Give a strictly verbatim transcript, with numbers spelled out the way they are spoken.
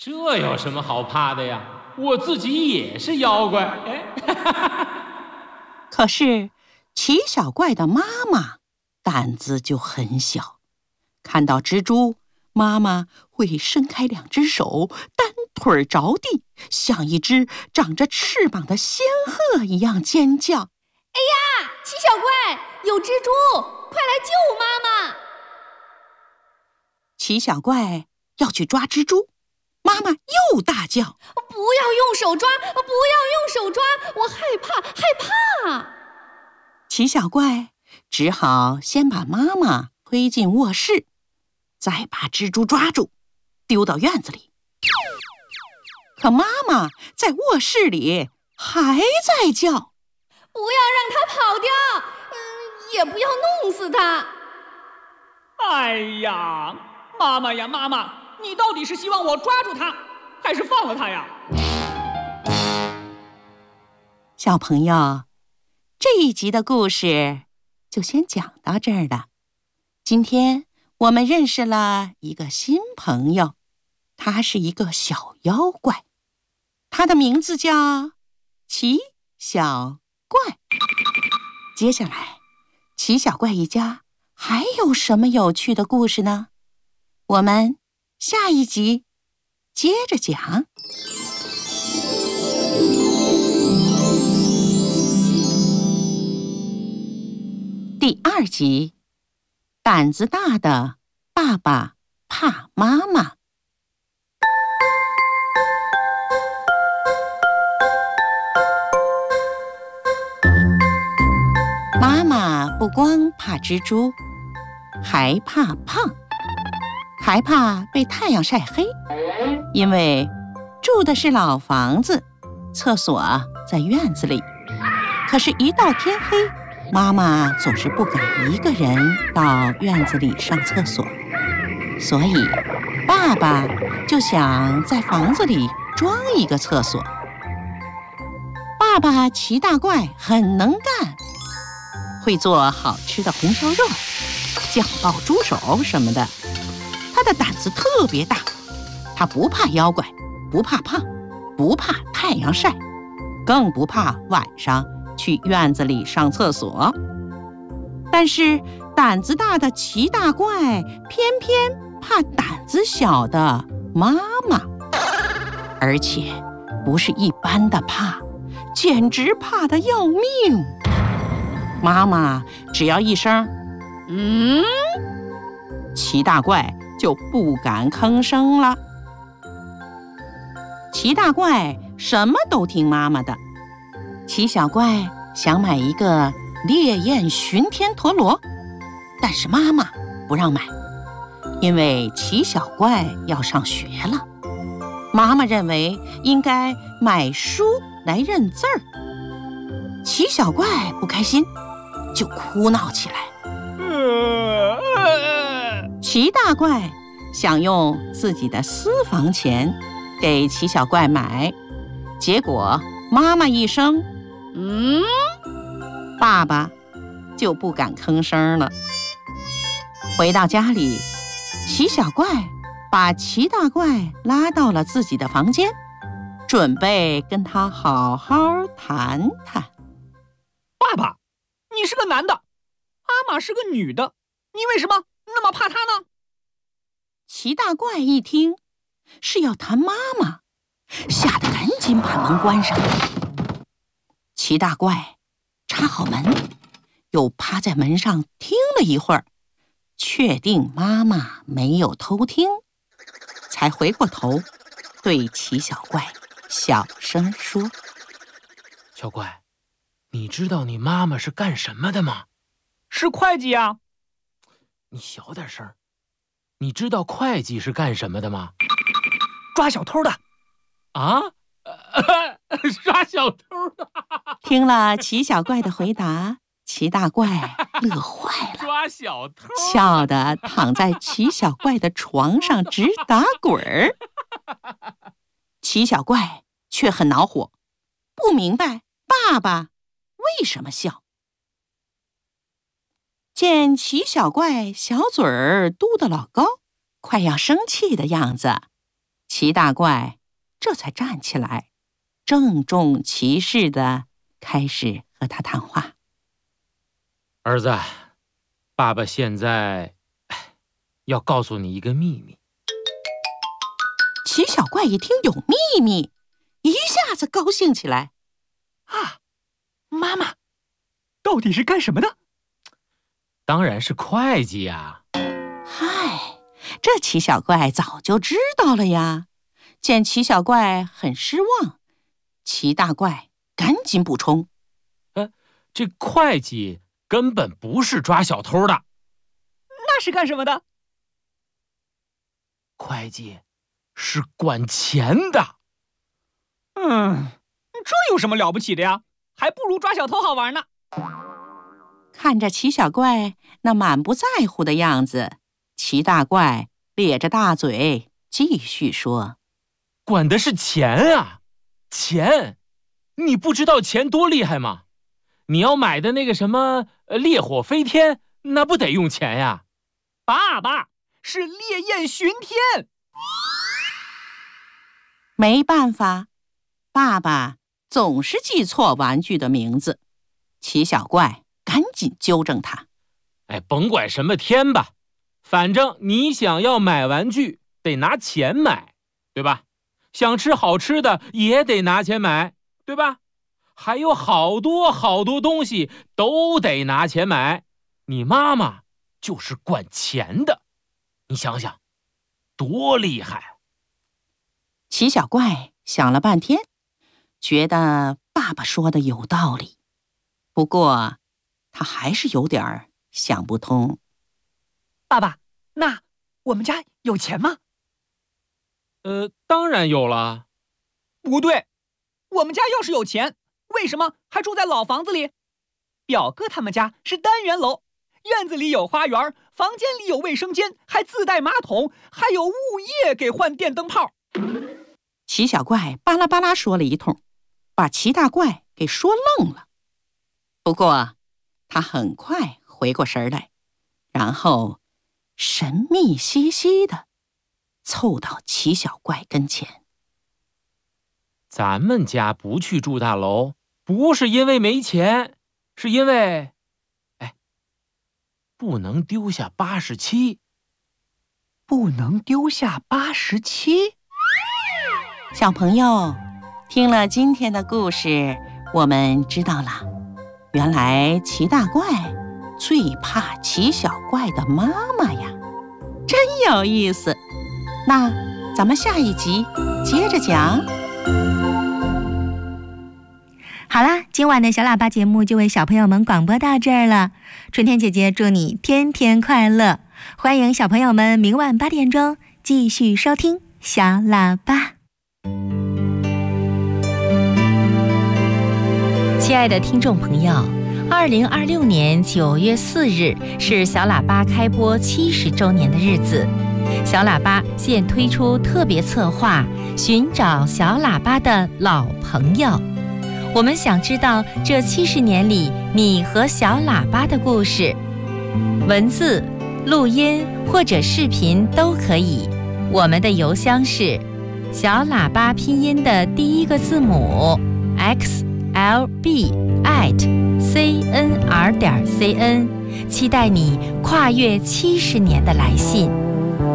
这有什么好怕的呀？我自己也是妖怪。哎， 可是齐小怪的妈妈胆子就很小，看到蜘蛛，妈妈会伸开两只手，单腿着地，像一只长着翅膀的仙鹤一样尖叫。 哎呀，齐小怪，有蜘蛛，快来救妈妈！ 齐小怪要去抓蜘蛛，妈妈又大叫： 不要用手抓，不要用手抓，我害怕，害怕！ 齐小怪只好先把妈妈推进卧室，再把蜘蛛抓住，丢到院子里。可妈妈在卧室里还在叫： 不要让它跑掉，嗯，也不要弄死它。 哎呀，妈妈呀，妈妈，你到底是希望我抓住它，还是放了它呀？ 小朋友，这一集的故事就先讲到这儿了。今天我们认识了一个新朋友，他是一个小妖怪，他的名字叫齐小怪。接下来，齐小怪一家还有什么有趣的故事呢？我们下一集接着讲。第二集，胆子大的爸爸怕妈妈。妈妈不光怕蜘蛛，还怕胖，还怕被太阳晒黑，因为住的是老房子，厕所在院子里。可是，一到天黑，妈妈总是不敢一个人到院子里上厕所，所以爸爸就想在房子里装一个厕所。爸爸齐大怪很能干，会做好吃的红烧肉、酱爆猪手什么的。他的胆子特别大，他不怕妖怪，不怕胖，不怕太阳晒，更不怕晚上去院子里上厕所。但是胆子大的齐大怪偏偏怕胆子小的妈妈，而且不是一般的怕，简直怕得要命。妈妈只要一声嗯，齐大怪就不敢吭声了。齐大怪什么都听妈妈的。齐小怪想买一个烈焰巡天陀螺，但是妈妈不让买，因为齐小怪要上学了。妈妈认为应该买书来认字儿。齐小怪不开心，就哭闹起来。齐大怪想用自己的私房钱给齐小怪买，结果妈妈一声嗯，爸爸就不敢吭声了。回到家里，齐小怪把齐大怪拉到了自己的房间，准备跟他好好谈谈。 爸爸，你是个男的，妈妈是个女的，你为什么那么怕她呢？ 齐大怪一听是要谈妈妈，吓得赶紧把门关上。齐大怪插好门，又趴在门上听了一会儿，确定妈妈没有偷听，才回过头对齐小怪小声说： 小怪，你知道你妈妈是干什么的吗？ 是会计啊。 你小点声。你知道会计是干什么的吗？ 抓小偷的。 啊？抓小偷的。 听了齐小怪的回答，齐大怪乐坏了， 抓小偷， 笑得躺在齐小怪的床上直打滚儿。齐小怪却很恼火，不明白爸爸为什么笑。见齐小怪小嘴儿嘟得老高，快要生气的样子， 齐大怪这才站起来，郑重其事地开始和他谈话。 儿子，爸爸现在要告诉你一个秘密。 齐小怪一听有秘密，一下子高兴起来。 啊，妈妈，到底是干什么的？ 当然是会计呀。 嗨，这齐小怪早就知道了呀。见齐小怪很失望，齐大怪赶紧补充： 呃，这会计根本不是抓小偷的。 那是干什么的？ 会计是管钱的。 嗯，这有什么了不起的呀？还不如抓小偷好玩呢。 看着齐小怪那满不在乎的样子，齐大怪咧着大嘴继续说： 管的是钱啊，钱！你不知道钱多厉害吗？你要买的那个什么呃烈火飞天，那不得用钱呀？ 爸爸，是烈焰巡天。 没办法，爸爸总是记错玩具的名字。齐小怪赶紧纠正他： 哎，甭管什么天吧，反正你想要买玩具得拿钱买，对吧？想吃好吃的也得拿钱买，对吧？还有好多好多东西都得拿钱买。你妈妈就是管钱的，你想想，多厉害！ 齐小怪想了半天，觉得爸爸说的有道理，不过他还是有点想不通。 爸爸，那我们家有钱吗？ 呃，当然有了。 不对，我们家要是有钱，为什么还住在老房子里？表哥他们家是单元楼，院子里有花园，房间里有卫生间，还自带马桶，还有物业给换电灯泡。 齐小怪巴拉巴拉说了一通，把齐大怪给说愣了。不过他很快回过神来，然后神秘兮兮的凑到齐小怪跟前。 咱们家不去住大楼，不是因为没钱，是因为，哎，不能丢下八十七。 不能丢下八十七？ 小朋友，听了今天的故事，我们知道了，原来齐大怪最怕齐小怪的妈妈呀，真有意思。那咱们下一集接着讲。 好啦，今晚的小喇叭节目就为小朋友们广播到这儿了。春天姐姐祝你天天快乐，欢迎小朋友们明晚八点钟继续收听小喇叭。 亲爱的听众朋友，二零二六年九月四日是小喇叭开播七十周年的日子。小喇叭现推出特别策划，寻找小喇叭的老朋友。我们想知道这七十年里你和小喇叭的故事，文字、录音或者视频都可以。我们的邮箱是小喇叭拼音的第一个字母 x l b at c n r 点 c n， 期待你跨越七十年的来信。